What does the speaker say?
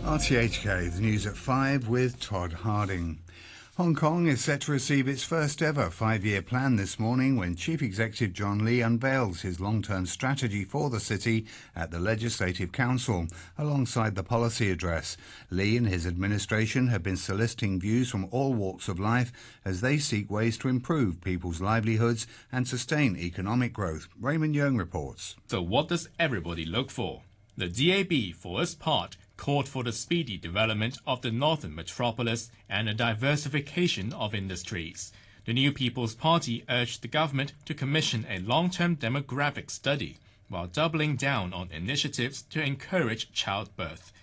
RTHK, the news at 5 with Todd Harding. Hong Kong is set to receive its first ever 5-year plan this morning when Chief Executive John Lee unveils his long-term strategy for the city at the Legislative Council, alongside the policy address. Lee and his administration have been soliciting views from all walks of life as they seek ways to improve people's livelihoods and sustain economic growth. Raymond Yeung reports. So what does everybody look for? The DAB, for its part, called for the speedy development of the northern metropolis and a diversification of industries. The New People's Party urged the government to commission a long-term demographic study, while doubling down on initiatives to encourage childbirth.